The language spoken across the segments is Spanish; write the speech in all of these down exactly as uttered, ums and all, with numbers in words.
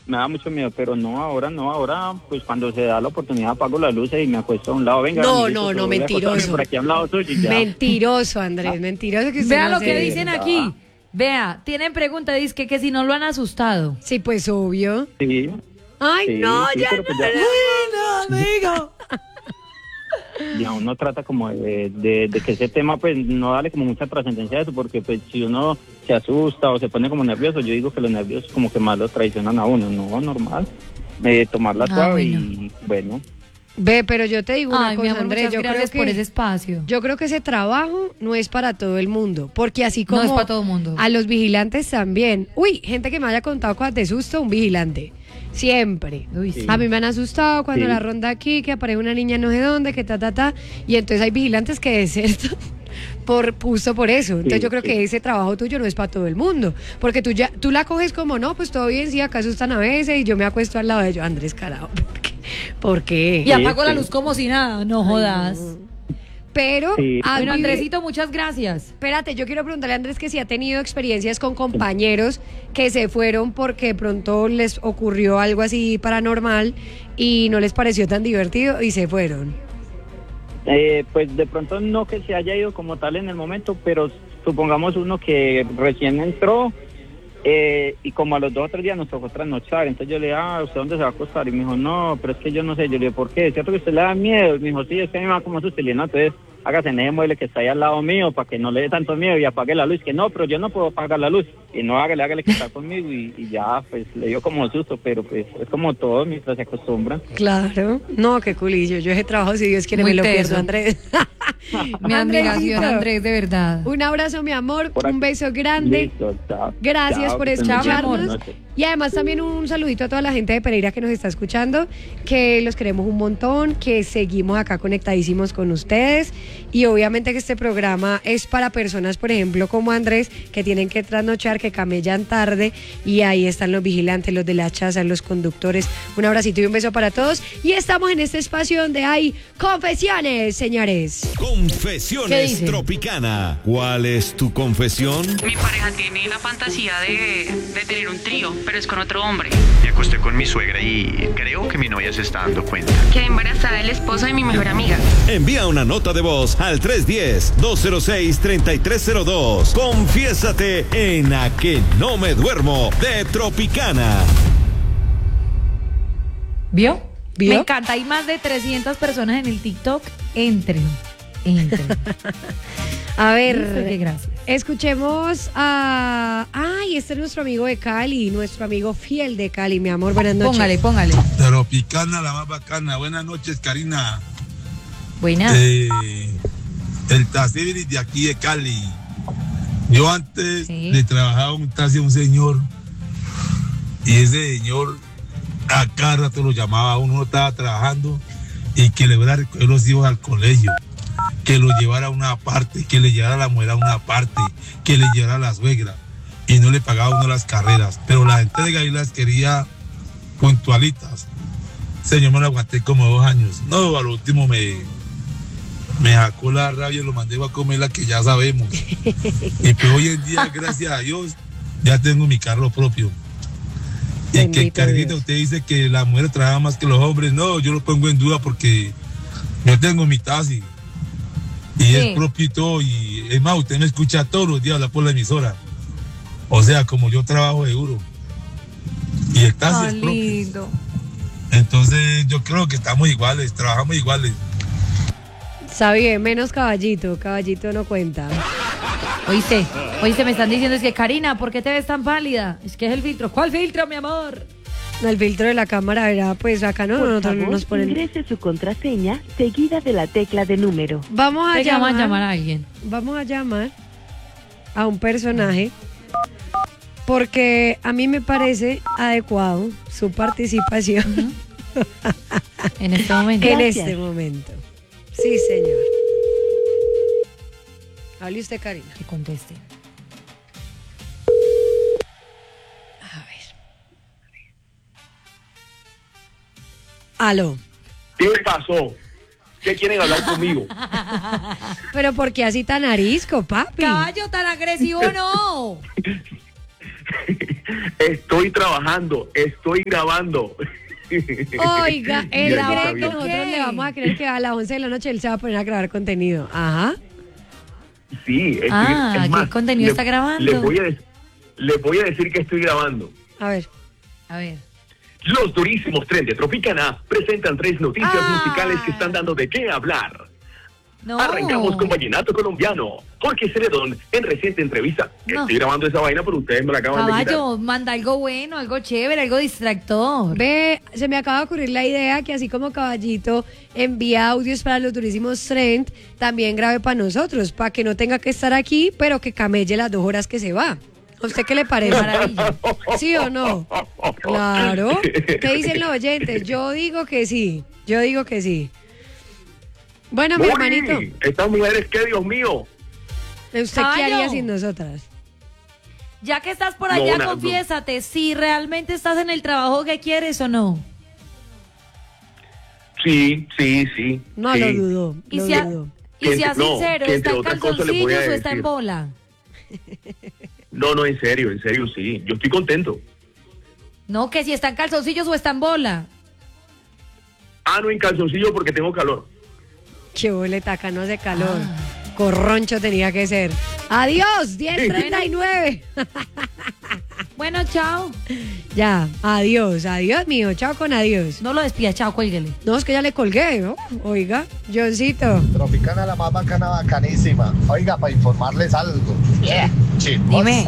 me da mucho miedo, pero no, ahora no, ahora pues cuando se da la oportunidad apago las luces y me acuesto a un lado, venga. No, amiguito, no, no, mentiroso. Por aquí a un lado suyo y ya. Mentiroso, Andrés, ¿Ah? mentiroso que usted Vea no lo hace que eso. dicen aquí. Vea, tienen pregunta, dice que, que si no lo han asustado. Sí, pues obvio. Sí. Ay, Sí, no, sí, ya pero no. pues ya- no, amigo. Y uno trata como de, de, de que ese tema pues no darle como mucha trascendencia a eso, porque pues si uno se asusta o se pone como nervioso, yo digo que los nervios como que más lo traicionan a uno, no, normal, eh, tomarla Ah, suave bueno. y bueno. Ve, pero yo te digo una Ay, mi cosa, amor, Andrés, muchas yo creo gracias que por ese espacio. yo creo que ese trabajo no es para todo el mundo, porque así como No es para todo el mundo. a los vigilantes también. Uy, gente que me haya contado cosas de susto, un vigilante. Siempre. Uy, sí. A mí me han asustado cuando Sí. la ronda aquí, que aparece una niña no sé dónde, que ta, ta, ta. Y entonces hay vigilantes que desertan por, justo por eso. Entonces Sí, yo creo sí. que ese trabajo tuyo no es para todo el mundo. Porque tú ya tú la coges como, no, pues todo bien, sí, acá asustan a veces y yo me acuesto al lado de ellos. Andrés, carajo. ¿Por qué? ¿Por qué? Y apago Sí, la sí. luz como si nada, no jodas. Pero, Sí. a Bueno, mí- Andresito, muchas gracias. espérate, yo quiero preguntarle a Andrés que si ha tenido experiencias con compañeros que se fueron porque de pronto les ocurrió algo así paranormal y no les pareció tan divertido y se fueron. Eh, pues de pronto no que se haya ido como tal en el momento, pero supongamos uno que recién entró eh, y como a los dos o tres días nos tocó trasnochar, entonces yo le dije, ah, ¿usted dónde se va a acostar? Y me dijo, no, pero es que yo no sé, yo le dije, ¿por qué? ¿Es cierto que usted le da miedo? Y me dijo, sí, es que a mí me da como susto, y le dije, no, entonces hágase en ese mueble que está ahí al lado mío para que no le dé tanto miedo y apague la luz, que no, pero yo no puedo apagar la luz, y no, hágale, hágale que está conmigo, y, y ya, pues le dio como susto, pero pues es como todo mientras se acostumbran. Claro. No, qué culillo. Yo ese trabajo, si Dios quiere, Muy me lo teso. pierdo, Andrés. Mi admiración, Andresito, Andrés, de verdad. Un abrazo, mi amor. Por Un aquí. beso grande. Listo, chao. Gracias Chao, por que estén muy bien. escucharnos. Buenas noches. Y además también un saludito a toda la gente de Pereira que nos está escuchando, que los queremos un montón, que seguimos acá conectadísimos con ustedes. Y obviamente que este programa es para personas, por ejemplo, como Andrés, que tienen que trasnochar, que camellan tarde. Y ahí están los vigilantes, los de la chaza, los conductores. Un abracito y un beso para todos. Y estamos en este espacio donde hay confesiones, señores. ¿Qué Confesiones dice? Tropicana. ¿Cuál es tu confesión? Mi pareja tiene la fantasía de, de tener un trío, pero es con otro hombre. Me acosté con mi suegra y creo que mi novia se está dando cuenta. Quedé embarazada del esposo de mi mejor amiga. Envía una nota de voz al tres uno cero, dos cero seis, tres tres cero dos. Confiésate en A Que No Me Duermo de Tropicana. ¿Vio? ¿Vio? Me encanta, hay más de trescientas personas en el TikTok. Entren, entren. A Listo, qué ver, gracias. escuchemos a... Ay, este es nuestro amigo de Cali, nuestro amigo fiel de Cali, mi amor. Buenas noches. Póngale, póngale. Tropicana, la más bacana. Buenas noches, Karina. Buena. Eh, el taxi de aquí de Cali. Yo antes Sí. le trabajaba un taxi a un señor y ese señor a cada rato lo llamaba, uno no estaba trabajando y que le fuera a recoger los hijos al colegio, que lo llevara a una parte, que le llevara a la mujer a una parte, que le llevara a la suegra y no le pagaba uno las carreras, pero la gente de Cali las quería puntualitas. Señor, me lo aguanté como dos años. No, al último me, me sacó la rabia y lo mandé a comer la que ya sabemos. Y pues hoy en día, gracias a Dios, ya tengo mi carro propio. Y que Bendito Carlita, Dios. usted dice que las mujeres trabajan más que los hombres. No, yo lo pongo en duda porque yo tengo mi taxi. Y Sí. es propio y todo. Y es más, usted me escucha todos los días hablar por la emisora. O sea, como yo trabajo seguro. Y el taxi Ah, es propio. lindo. Entonces yo creo que estamos iguales, trabajamos iguales. Está bien, menos caballito, caballito no cuenta. Oíste, oíste, me están diciendo, es que Karina, ¿por qué te ves tan pálida? Es que es el filtro. ¿Cuál filtro, mi amor? No, el filtro de la cámara era, pues acá no, Por nosotros favor, nos ponen... ingrese su contraseña seguida de la tecla de número. Vamos a Venga, llamar, vamos a llamar a alguien. vamos a llamar a un personaje porque a mí me parece adecuado su participación En este momento. en Gracias. este momento. Sí, señor. Hable usted, Karina. Que conteste. A ver. Aló. ¿Qué pasó? ¿Qué quieren hablar conmigo? Pero ¿por qué así tan arisco, papi? Caballo tan agresivo, no. Estoy trabajando, estoy grabando. Oiga, él Ya, ya cree que sabía. nosotros le vamos a creer que a las once de la noche él se va a poner a grabar contenido. Ajá. Sí, estoy, Ah, es ¿qué más, contenido le- está grabando? Les voy, a des- les voy a decir que estoy grabando. A ver. A ver. Los durísimos Tren de Tropicana presentan tres noticias Ah. musicales que están dando de qué hablar. No. Arrancamos con Vallenato Colombiano. Jorge Celedón, en reciente entrevista. No. Estoy grabando esa vaina, pero ustedes me la acaban de quitar. Caballo, manda algo bueno, algo chévere, algo distractor. Ve, se me acaba de ocurrir la idea que así como Caballito envía audios para los durísimos Trend, también grabe para nosotros, para que no tenga que estar aquí, pero que camelle las dos horas que se va. ¿A usted qué le parece? Maravilla. ¿Sí o no? Claro. ¿Qué dicen los oyentes? Yo digo que sí. Yo digo que sí. Bueno, mi Muri, hermanito, estas mujeres, ¿qué, Dios mío? ¿usted qué Caballo. haría sin nosotras? Ya que estás por No, allá, na- no. confiésate, si realmente estás en el trabajo que quieres o no. Sí, sí, sí. No sí. lo dudo. Y Lo sea, dudo. y Que sea entre- no, sincero, que ¿está entre en otras cosas le voy calzoncillos a o está en decir. bola? No, no, en serio, en serio, sí. Yo estoy contento. No, que si está en calzoncillos o está en bola. Ah, no, en calzoncillo porque tengo calor. Qué boleta, acá no hace calor. Ah. Corroncho tenía que ser. Adiós, diez treinta y nueve. Bueno, chao. Ya, adiós, adiós mío, chao con adiós. No lo despida, chao, cuélguele. No, es que ya le colgué, ¿no? Oiga, Johncito. Tropicana, la más bacana, bacanísima. Oiga, para informarles algo. Chismoso. Dime.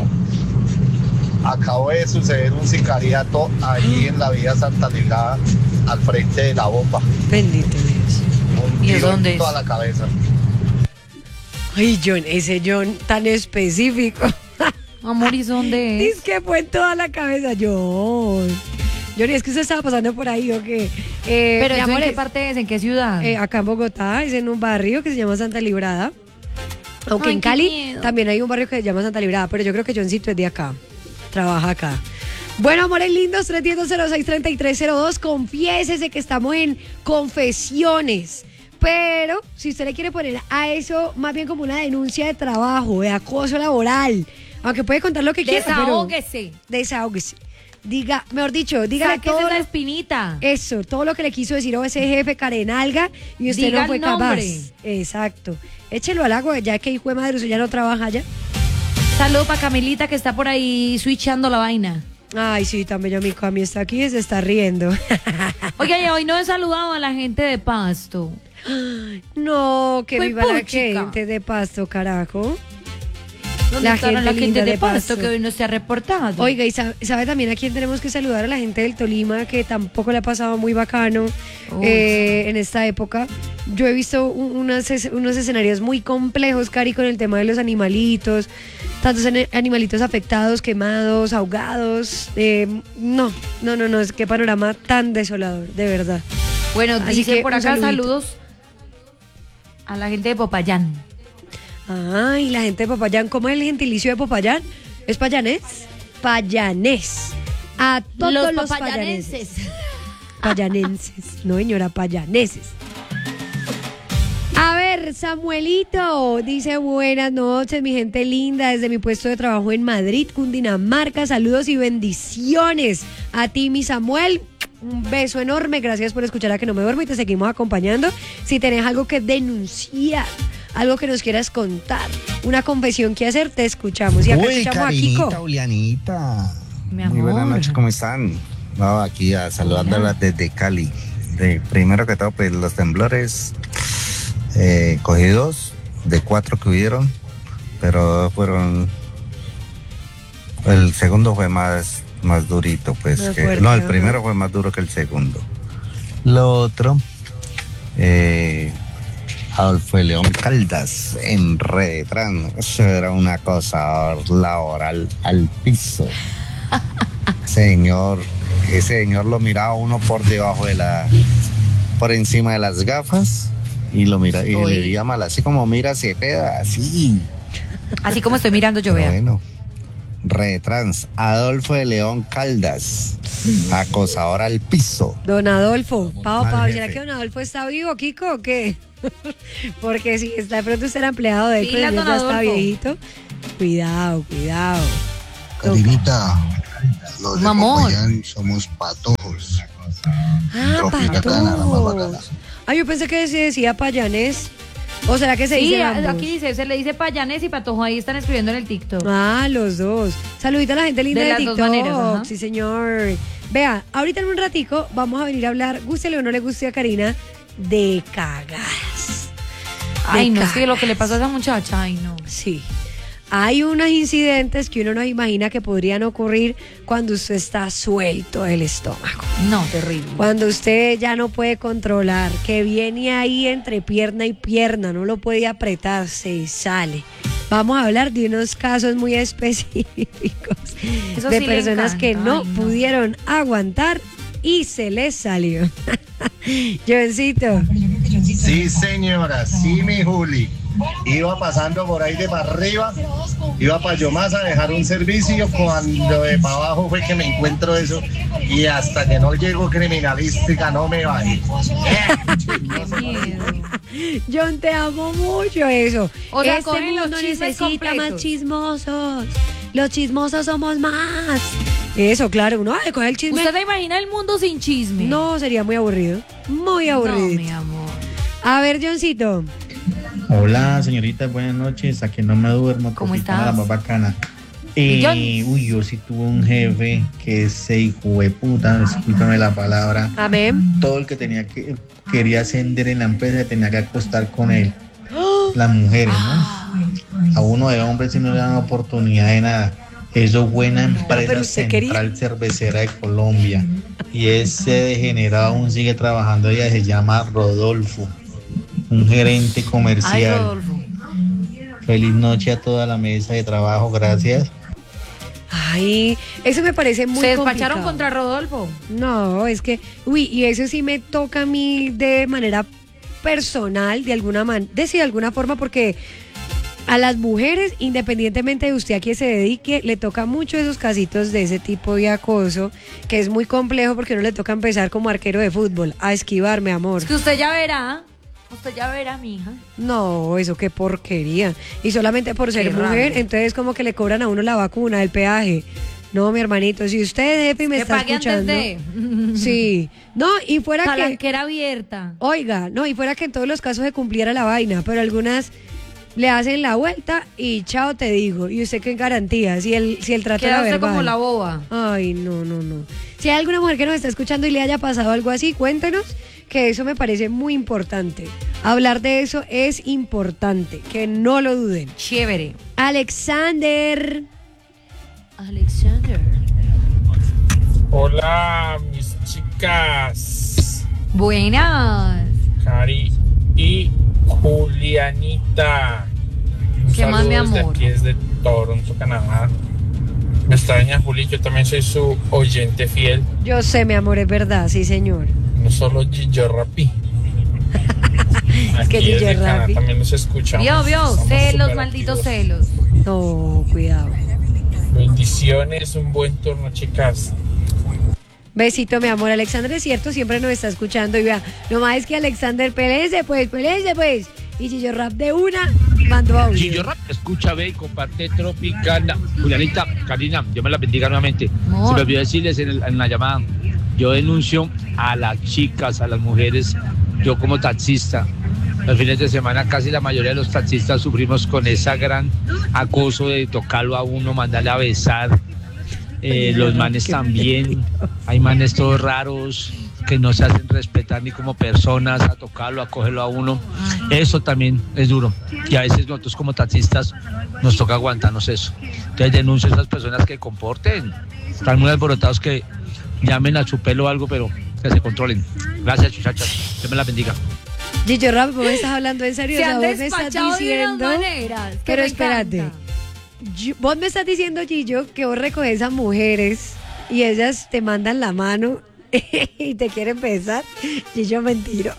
Acabó de suceder un sicariato allí en la vía Santa Librada, al frente de la bomba. Bendito Dios. Un ¿Y de tiro dónde en es? toda la cabeza. Ay, John, ese John tan específico. Amor, ¿y dónde Es es? que fue en toda la cabeza, John. John, es que usted estaba pasando por ahí, ¿o qué? Eh, Pero mi ¿eso amor, ¿en qué es- parte es? ¿En qué ciudad? eh, acá en Bogotá, es en un barrio que se llama Santa Librada. Aunque Ay, en qué Cali miedo. también hay un barrio que se llama Santa Librada, pero yo creo que Johncito es de acá. Trabaja acá. Bueno, amores lindos, tres uno cero, cero seis tres tres cero dos, confiésese que estamos en confesiones. Pero si usted le quiere poner a eso más bien como una denuncia de trabajo, de acoso laboral, aunque puede contar lo que quiera, pero Desahóguese. desahógese. Diga, mejor dicho, dígale Sáquese todo esa lo- espinita. eso, todo lo que le quiso decir ese jefe Carenalga y usted Diga no fue el nombre. capaz. Exacto. Échelo al agua, ya que hijo de madre, usted ya no trabaja ya. Saludo para Camilita que está por ahí switchando la vaina. Ay, sí, tan bello mi Cami está aquí y se está riendo. Oiga, y hoy no he saludado a la gente de Pasto. No, que Fue viva la puchica. gente de Pasto, carajo. ¿Dónde La estará gente la gente linda de, de Pasto, Pasto. que hoy no se ha reportado? Oiga, y sabe, sabe también a quién tenemos que saludar, a la gente del Tolima, que tampoco le ha pasado muy bacano Uy, eh, en esta época. Yo he visto un- unas es- unos escenarios muy complejos, Cari, con el tema de los animalitos, tantos ane- animalitos afectados, quemados, ahogados. eh, no, no, no, no, es que panorama tan desolador, de verdad. Bueno, Así dice que por un acá saludito. saludos a la gente de Popayán. Ay, la gente de Popayán, ¿cómo es el gentilicio de Popayán? ¿Es payanés? Payanés. A todos Los los, papayanenses. payanenses. Payanenses, no señora, payaneses. A ver, Samuelito dice buenas noches, mi gente linda, desde mi puesto de trabajo en Madrid, Cundinamarca. Saludos y bendiciones a ti, mi Samuel. Un beso enorme, gracias por escuchar a Que No Me Duermo y te seguimos acompañando. Si tenés algo que denunciar, algo que nos quieras contar, una confesión que hacer, te escuchamos. Y acá Uy, escuchamos a Karinita, Kiko. Julianita. Mi Muy buenas amor. noches, ¿cómo están? No, aquí a saludándolas desde Cali. De, primero que todo, pues los temblores, eh, cogí dos de cuatro que hubieron, pero dos fueron. El segundo fue más, más durito, pues. Más que- fuerte, no, el ajá. primero fue más duro que el segundo. Lo otro, eh, Adolfo de León Caldas en Redetrán. Eso era una cosa laboral al piso. Señor, ese señor lo miraba uno por debajo de la, por encima de las gafas y lo mira y Uy. le veía mal, así como mira Cepeda, así. Así como estoy mirando yo, Pero vea. bueno, Retrans, Adolfo de León Caldas, acosador al piso. Don Adolfo, Pau, Mal Pau, jefe. ¿será que Don Adolfo está vivo, Kiko, o qué? Porque si está de pronto usted era empleado de él, Pilas, pero don ya está Adolfo. viejito. Cuidado, cuidado. Karinita, Los de Mamón. Popayán somos patojos. Ah, Tropicana, la más bacana. patos. Ah, yo pensé que se decía payanés. ¿O será que se Sí, dice a- ambos? aquí dice, se le dice payanés y patojo, ahí están escribiendo en el TikTok. Ah, los dos. Saludita a la gente linda De de, las dos TikTok. maneras, ajá. Sí, señor. Vea, ahorita en un ratico vamos a venir a hablar, gústele o no le guste a Karina, de cagadas. Ay, De no, es que lo que le cagadas. pasó a esa muchacha, ay, no. Sí. Hay unos incidentes que uno no imagina que podrían ocurrir cuando usted está suelto del estómago. No, terrible. Cuando usted ya no puede controlar, que viene ahí entre pierna y pierna, no lo puede apretar, se sale. Vamos a hablar de unos casos muy específicos Eso de sí le personas encanta, que no, ay, no. pudieron aguantar y se les salió. Jovencito. Sí, señora, sí, mi Juli. Iba pasando por ahí de para arriba, iba para Yomasa a dejar un servicio, cuando de para abajo fue que me encuentro eso, y hasta que no llego criminalística no me bajé. John, te amo mucho eso. O sea, este cogen los mundo chismes necesita completos. más chismosos. Los chismosos somos más. Eso, claro, uno ay, coge el chisme. ¿Usted se imagina el mundo sin chisme? No, sería muy aburrido. Muy aburrido. No, mi amor. A ver, Johncito. Hola, señorita, buenas noches. A que no me duermo. ¿Cómo Tropicana, estás? la más bacana. ¿Y John? Eh, uy, yo sí tuve un jefe que ese hijo de puta, discúlpame la palabra. Amén. Todo el que tenía que quería ascender en la empresa tenía que acostar con él. Las mujeres, ¿no? A uno de hombres si no le dan oportunidad de nada. Eso fue una empresa pero usted quería. central cervecera de Colombia. Y ese degenerado aún sigue trabajando allá, se llama Rodolfo. Un gerente Ay, comercial. Rodolfo. Feliz noche a toda la mesa de trabajo, gracias. Ay, eso me parece muy ¿Se despacharon complicado. contra Rodolfo? No, es que, uy, y eso sí me toca a mí de manera personal, de alguna man de, sí, de alguna forma, porque a las mujeres, independientemente de usted a qué se dedique, le toca mucho esos casitos de ese tipo de acoso, que es muy complejo porque no le toca empezar como arquero de fútbol, a esquivar, mi amor. Es que usted ya verá. Usted ya verá, mija. No, eso qué porquería. Y solamente por ser Qué mujer, rabia. entonces como que le cobran a uno la vacuna, el peaje. No, mi hermanito, si usted, Epi, me Que está pague antes escuchando. de. Sí. No, y fuera que... Palanquera abierta. Oiga, no, y fuera que en todos los casos se cumpliera la vaina, pero algunas le hacen la vuelta y chao te digo. Y usted qué garantía, si el, si el trato Queda era usted verbal. como la boba. Ay, no, no, no. Si hay alguna mujer que nos está escuchando y le haya pasado algo así, cuéntenos, que eso me parece muy importante. Hablar de eso es importante, que no lo duden. Chévere. Alexander. Alexander. Hola, mis chicas. Buenas. Cari y Julianita. Un ¿Qué más, mi saludo desde amor? aquí desde Toronto, Canadá. Me extraña, Juli, yo también soy su oyente fiel. Yo sé, mi amor, es verdad, sí, señor. No solo Gillo Rapi. Es que Aquí Gillo desde Canadá Rapi. también nos escuchamos. Vio, vio, Estamos celos, súper malditos activos. celos. No, cuidado. Bendiciones, un buen turno, chicas. Besito, mi amor. Alexander es cierto, siempre nos está escuchando. Y vea, lo más es que Alexander, pelece pues, pelece pues. Y Gillo Rap de una mandó audio. Gillo Rap, escucha, ve y comparte Tropicana. Julianita, Karina, Dios me la bendiga nuevamente. Amor. Se me olvidó decirles en, el- en la llamada, yo denuncio a las chicas, a las mujeres, yo como taxista. Los fines de semana casi la mayoría de los taxistas sufrimos con esa gran acoso de tocarlo a uno, mandarle a besar. Eh, los manes también, hay manes todos raros que no se hacen respetar ni como personas, a tocarlo, a cogerlo a uno. Eso también es duro. Y a veces nosotros como taxistas nos toca aguantarnos eso. Entonces denuncio a esas personas que comporten. Están muy alborotados, que llamen a su pelo o algo, pero que se controlen. Gracias, muchachas. Dios me la bendiga. Gillo Rap, ¿vos me estás hablando en serio? Se O sea, han vos me estás despachado de unas diciendo... maneras que Pero me espérate. encanta. Yo- vos me estás diciendo, Gillo, que vos recoges a mujeres y ellas te mandan la mano y te quieren besar. Gillo, mentiroso.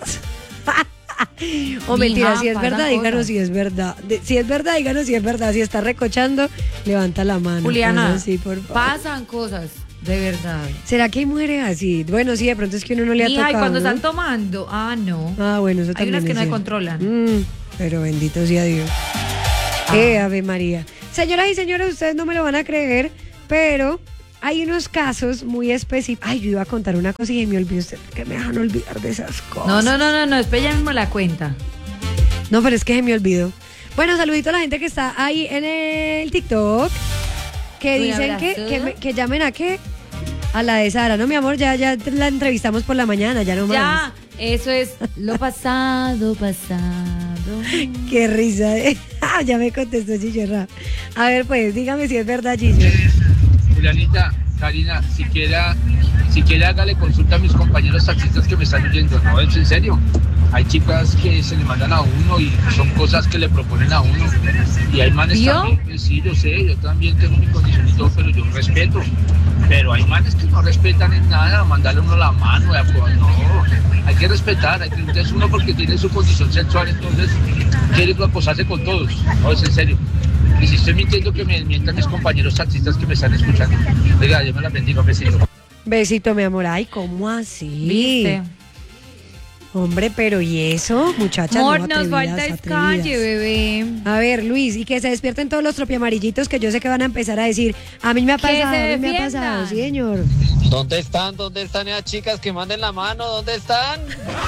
O mentira, Mija, si es pasan verdad, díganos cosas. si es verdad. De- si es verdad, díganos si es verdad. Si está recochando, levanta la mano. Juliana, Cosas así, por favor. pasan cosas, de verdad. ¿Será que hay mujeres así? Bueno, sí, de pronto es que uno no le ha Mija, tocado. y cuando ¿no? están tomando, ah, no. Ah, bueno, eso Hay también unas que es no se cierto. controlan. Mm, pero bendito sea Dios. Ah. Eh, Ave María. Señoras y señores, ustedes no me lo van a creer, pero hay unos casos muy específicos. Ay, yo iba a contar una cosa y me olvidé, usted que me dejan olvidar de esas cosas. No, no, no, no, no, después ya mismo la cuenta. No, pero es que se me olvidó. Bueno, saludito a la gente que está ahí en el TikTok, que Un dicen que, abrazo. que, me- que llamen a qué, a la de Sara, ¿no, mi amor? Ya, ya la entrevistamos por la mañana, ya no más. Ya, eso es lo pasado, pasado. Qué risa, ¿eh? Ah, ya me contestó Chicharra. A ver, pues, dígame si es verdad, Chicho. Julianita, Karina, siquiera, siquiera hágale consulta a mis compañeros taxistas que me están oyendo, ¿no? Es en serio. Hay chicas que se le mandan a uno y son cosas que le proponen a uno. Y hay manes ¿Vio? también, que sí, yo sé, yo también tengo mi condición y todo, pero yo respeto. Pero hay manes que no respetan en nada, mandarle a uno la mano, y a- no, hay que respetar, hay que, entonces uno porque tiene su condición sexual, entonces quiere acosarse con todos, no, es en serio. Y si estoy mintiendo, que me mientan mis compañeros taxistas que me están escuchando. Oiga, yo me la bendiga, besito. Besito, mi amor. Ay, ¿cómo así? ¿Viste? Hombre, pero ¿y eso, muchachas? Amor, no, nos atrevidas, falta es atrevidas. calle, bebé. A ver, Luis, y que se despierten todos los tropiamarillitos que yo sé que van a empezar a decir, a mí me ha Que pasado, se a mí me ha defiendan. pasado, sí, señor. ¿Dónde están? ¿Dónde están esas chicas que manden la mano? ¿Dónde están?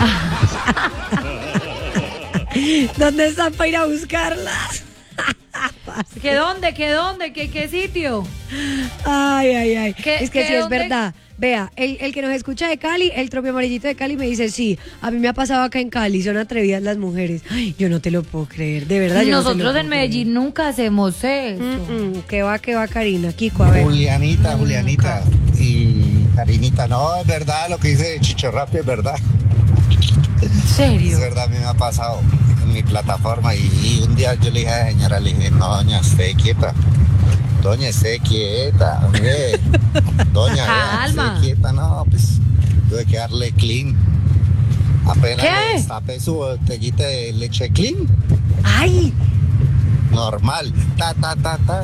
¿Dónde están para ir a buscarlas? ¿Qué dónde? ¿Qué dónde? ¿Qué, qué sitio? Ay, ay, ay. ¿Qué- Es que qué sí es dónde? verdad. Vea, el, el que nos escucha de Cali, el tropio amarillito de Cali me dice, sí, a mí me ha pasado acá en Cali, son atrevidas las mujeres. Ay, yo no te lo puedo creer, de verdad. yo no te lo Nosotros puedo en Medellín nunca hacemos eso. Mm, mm, ¿Qué va, qué va, Karina? Kiko, a ver. Julianita, Julianita y Karinita, no, es verdad lo que dice Chichorrapi, es verdad. ¿En serio? Es verdad, a mí me ha pasado en mi plataforma y, y un día yo le dije a la señora, le dije, no, doña, esté quieta. Doña, esté quieta, hombre. Doña, vea, Calma. esté quieta, no, pues tuve que darle clean. Apenas ¿Qué? le destapé su botellita de leche clean. ¡Ay! Normal, ta, ta, ta, ta.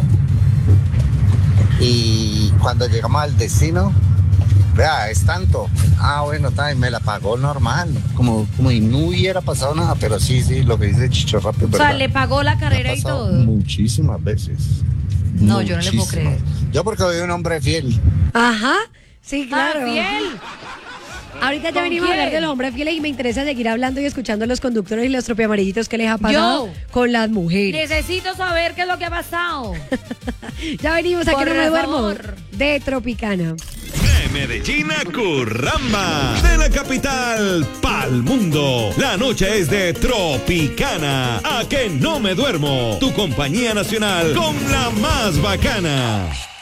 Y cuando llegamos al destino, vea, es tanto. Ah, bueno, ta, y me la pagó normal, como, como si no hubiera pasado nada, pero sí, sí, lo que dice Chicho Rápido, O ¿verdad? sea, le pagó la carrera y pasado todo. muchísimas veces. No, yo no le puedo Muchísimas. creer. Yo porque soy un hombre fiel. Ajá, sí, claro. Ah, fiel. Ahorita ya ¿Con venimos a hablar quién? de los hombres fieles y me interesa seguir hablando y escuchando a los conductores y los tropiamarillitos que les ha pasado Yo. con las mujeres. Necesito saber qué es lo que ha pasado. Ya venimos, aquí Por no me duermo, favor. de Tropicana. De Medellín a Curramba, de la capital pa'l mundo. La noche es de Tropicana. A que no me duermo. Tu compañía nacional con la más bacana.